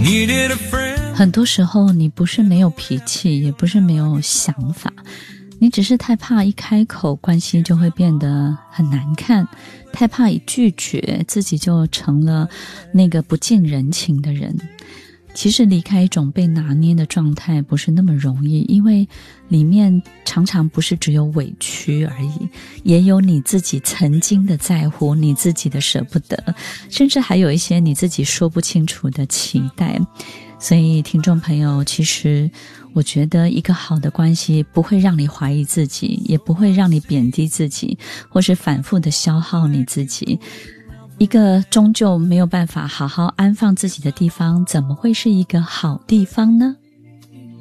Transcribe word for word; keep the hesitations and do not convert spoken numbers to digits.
很多时候你不是没有脾气，也不是没有想法，你只是太怕一开口关系就会变得很难看，太怕一拒绝自己就成了那个不近人情的人。其实离开一种被拿捏的状态不是那么容易，因为里面常常不是只有委屈而已，也有你自己曾经的在乎，你自己的舍不得，甚至还有一些你自己说不清楚的期待。所以听众朋友，其实我觉得一个好的关系不会让你怀疑自己，也不会让你贬低自己，或是反复的消耗你自己。一个终究没有办法好好安放自己的地方，怎么会是一个好地方呢？